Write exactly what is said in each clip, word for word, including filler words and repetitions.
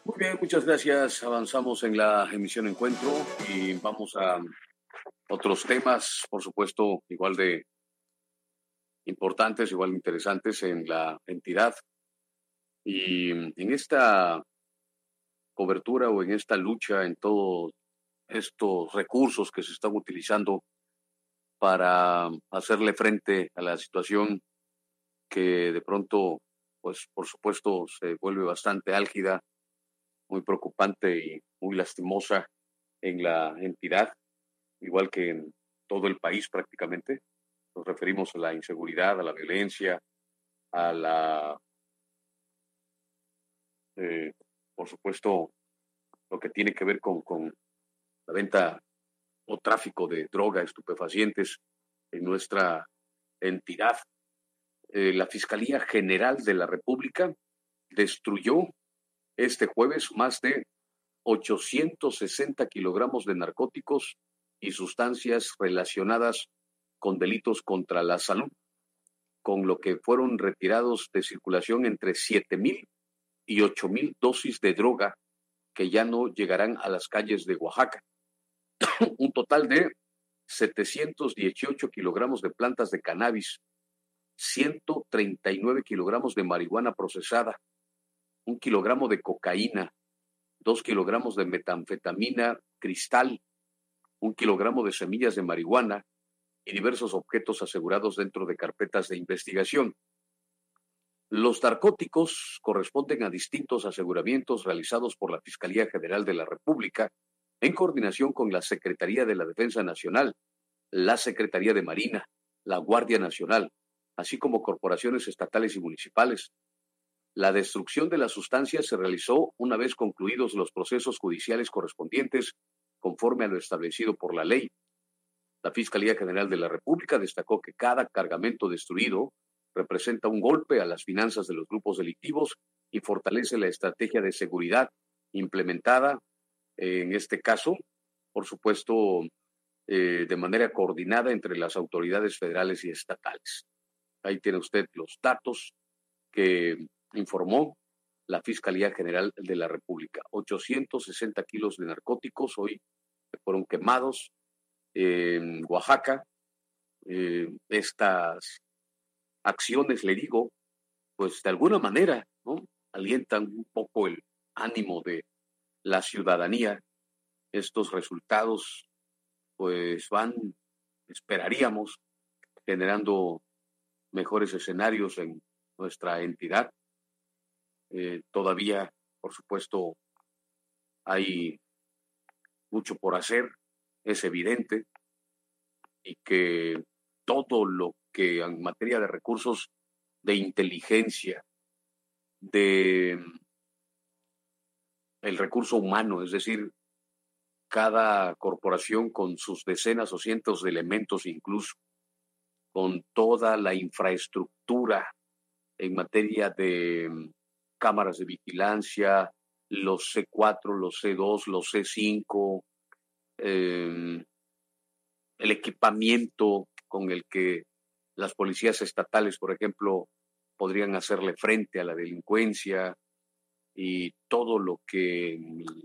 Muy bien, muchas gracias. Avanzamos en la emisión Encuentro y vamos a otros temas, por supuesto, igual de importantes, igual de interesantes en la entidad. Y en esta cobertura o en esta lucha, en todos estos recursos que se están utilizando para hacerle frente a la situación que de pronto, pues por supuesto, se vuelve bastante álgida, muy preocupante y muy lastimosa en la entidad, igual que en todo el país prácticamente. Nos referimos a la inseguridad, a la violencia, a la, eh, por supuesto, lo que tiene que ver con, con la venta o tráfico de droga, estupefacientes en nuestra entidad. Eh, la Fiscalía General de la República destruyó este jueves más de ochocientos sesenta kilogramos de narcóticos y sustancias relacionadas con delitos contra la salud, con lo que fueron retirados de circulación entre siete mil y ocho mil dosis de droga que ya no llegarán a las calles de Oaxaca. Un total de setecientos dieciocho kilogramos de plantas de cannabis, ciento treinta y nueve kilogramos de marihuana procesada, un kilogramo de cocaína, dos kilogramos de metanfetamina cristal, un kilogramo de semillas de marihuana y diversos objetos asegurados dentro de carpetas de investigación. Los narcóticos corresponden a distintos aseguramientos realizados por la Fiscalía General de la República en coordinación con la Secretaría de la Defensa Nacional, la Secretaría de Marina, la Guardia Nacional, así como corporaciones estatales y municipales. La destrucción de las sustancias se realizó una vez concluidos los procesos judiciales correspondientes conforme a lo establecido por la ley. La Fiscalía General de la República destacó que cada cargamento destruido representa un golpe a las finanzas de los grupos delictivos y fortalece la estrategia de seguridad implementada, eh, en este caso, por supuesto, eh, de manera coordinada entre las autoridades federales y estatales. Ahí tiene usted los datos que informó la Fiscalía General de la República. ochocientos sesenta kilos de narcóticos hoy fueron quemados en Oaxaca. Eh, estas acciones, le digo, pues de alguna manera, ¿no?, alientan un poco el ánimo de la ciudadanía. Estos resultados, pues van, esperaríamos, generando mejores escenarios en nuestra entidad. Eh, todavía, por supuesto, hay mucho por hacer, es evidente, y que todo lo que en materia de recursos de inteligencia, de el recurso humano, es decir, cada corporación con sus decenas o cientos de elementos, incluso con toda la infraestructura en materia de cámaras de vigilancia, los C cuatro, los C dos, los C cinco, eh, el equipamiento con el que las policías estatales, por ejemplo, podrían hacerle frente a la delincuencia y todo lo que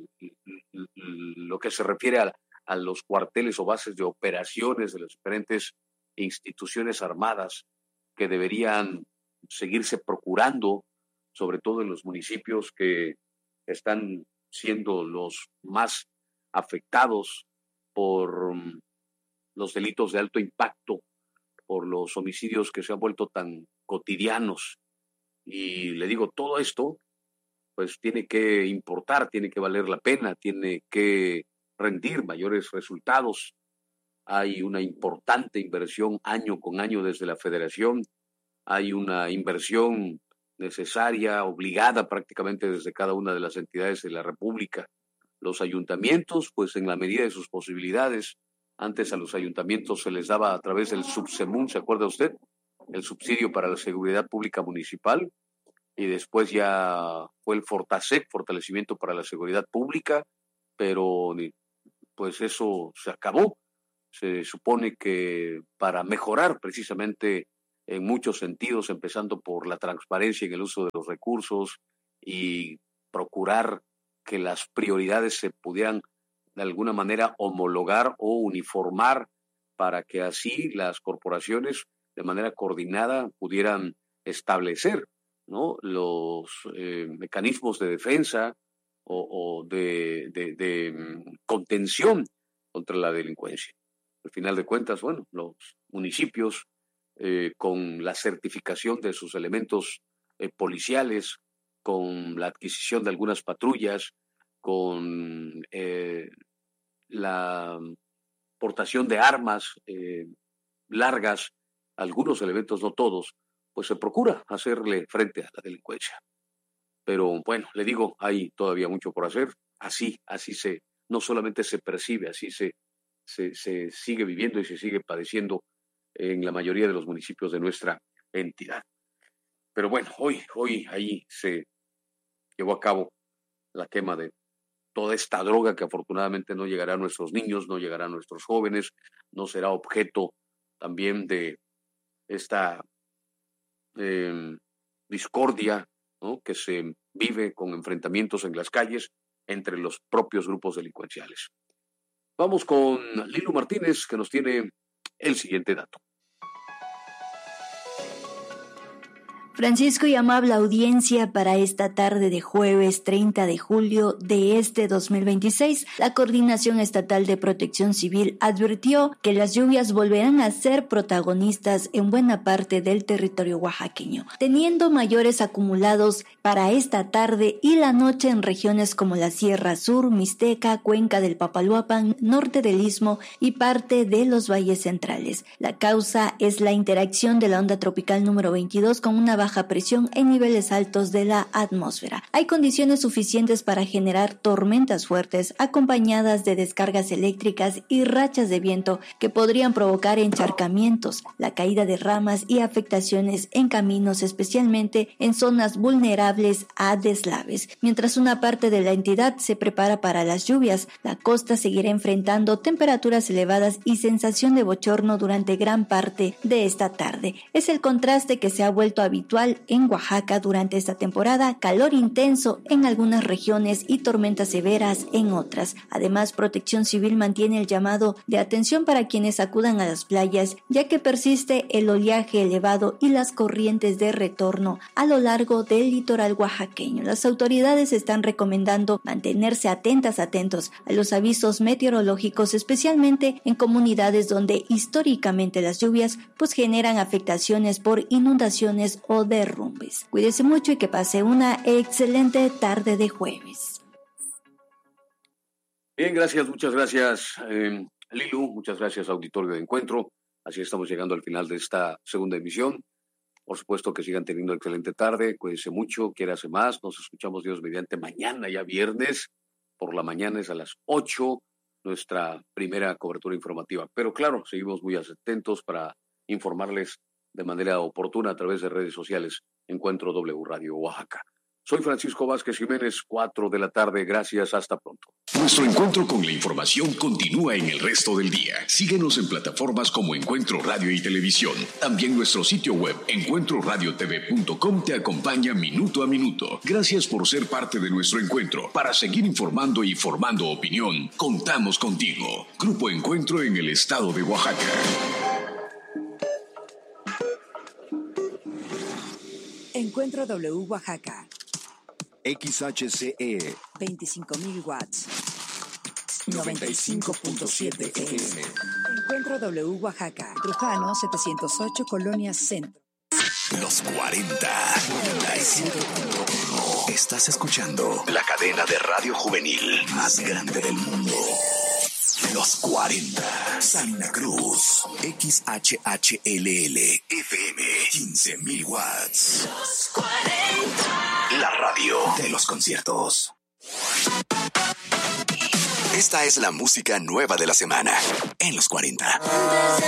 lo que se refiere a, a los cuarteles o bases de operaciones de las diferentes instituciones armadas que deberían seguirse procurando, sobre todo en los municipios que están siendo los más afectados por los delitos de alto impacto, por los homicidios que se han vuelto tan cotidianos. Y le digo, todo esto pues tiene que importar, tiene que valer la pena, tiene que rendir mayores resultados. Hay una importante inversión año con año desde la Federación, hay una inversión necesaria, obligada prácticamente desde cada una de las entidades de la República. Los ayuntamientos, pues en la medida de sus posibilidades, antes a los ayuntamientos se les daba a través del Subsemún, ¿se acuerda usted? El subsidio para la seguridad pública municipal, y después ya fue el Fortasec, fortalecimiento para la seguridad pública, pero pues eso se acabó. Se supone que para mejorar precisamente en muchos sentidos, empezando por la transparencia en el uso de los recursos y procurar que las prioridades se pudieran de alguna manera homologar o uniformar para que así las corporaciones de manera coordinada pudieran establecer, ¿no?, los eh, mecanismos de defensa o, o de, de, de contención contra la delincuencia. Al final de cuentas, bueno, los municipios eh, con la certificación de sus elementos eh, policiales, con la adquisición de algunas patrullas, con eh, la portación de armas eh, largas, algunos elementos, no todos, pues se procura hacerle frente a la delincuencia. Pero bueno, le digo, hay todavía mucho por hacer. Así, así se, no solamente se percibe, así se, se, se sigue viviendo y se sigue padeciendo en la mayoría de los municipios de nuestra entidad. Pero bueno, hoy, hoy ahí se llevó a cabo la quema de toda esta droga que afortunadamente no llegará a nuestros niños, no llegará a nuestros jóvenes, no será objeto también de esta eh, discordia, ¿no?, que se vive con enfrentamientos en las calles entre los propios grupos delincuenciales. Vamos con Lilu Martínez, que nos tiene el siguiente dato. Francisco y amable audiencia, para esta tarde de jueves treinta de julio de este dos mil veintiséis, la Coordinación Estatal de Protección Civil advirtió que las lluvias volverán a ser protagonistas en buena parte del territorio oaxaqueño, teniendo mayores acumulados para esta tarde y la noche en regiones como la Sierra Sur, Mixteca, Cuenca del Papaloapan, norte del Istmo y parte de los valles centrales. La causa es la interacción de la onda tropical número veintidós con una baja presión en niveles altos de la atmósfera. Hay condiciones suficientes para generar tormentas fuertes acompañadas de descargas eléctricas y rachas de viento que podrían provocar encharcamientos, la caída de ramas y afectaciones en caminos, especialmente en zonas vulnerables a deslaves. Mientras una parte de la entidad se prepara para las lluvias, la costa seguirá enfrentando temperaturas elevadas y sensación de bochorno durante gran parte de esta tarde. Es el contraste que se ha vuelto habitual en Oaxaca durante esta temporada, calor intenso en algunas regiones y tormentas severas en otras. Además, Protección Civil mantiene el llamado de atención para quienes acudan a las playas, ya que persiste el oleaje elevado y las corrientes de retorno a lo largo del litoral oaxaqueño. Las autoridades están recomendando mantenerse atentas, atentos a los avisos meteorológicos, especialmente en comunidades donde históricamente las lluvias pues generan afectaciones por inundaciones o derrumbes. Cuídese mucho y que pase una excelente tarde de jueves. Bien, gracias, muchas gracias, eh, Lilu, muchas gracias, auditorio de Encuentro. Así estamos llegando al final de esta segunda emisión. Por supuesto que sigan teniendo excelente tarde, cuídense mucho, quiérase más. Nos escuchamos, Dios mediante, mañana ya viernes, por la mañana es a las ocho, nuestra primera cobertura informativa. Pero claro, seguimos muy atentos para informarles de manera oportuna a través de redes sociales. Encuentro W Radio Oaxaca. Soy Francisco Vázquez Jiménez, cuatro de la tarde. Gracias, hasta pronto. Nuestro encuentro con la información continúa en el resto del día. Síguenos en plataformas como Encuentro Radio y Televisión. También nuestro sitio web encuentro radio t v punto com te acompaña minuto a minuto. Gracias por ser parte de nuestro encuentro. Para seguir informando y formando opinión, contamos contigo. Grupo Encuentro en el estado de Oaxaca. Encuentro W Oaxaca. X H C E veinticinco mil watts. noventa y cinco punto siete F M. Encuentro W Oaxaca. Trujano setecientos ocho, Colonia Centro. Los cuarenta. noventa y siete punto uno. Estás escuchando la cadena de radio juvenil más grande del mundo. Los cuarenta. Salina Cruz. X H H L L F M. quince mil watts. Los cuarenta. La radio de los conciertos. Esta es la música nueva de la semana en Los cuarenta.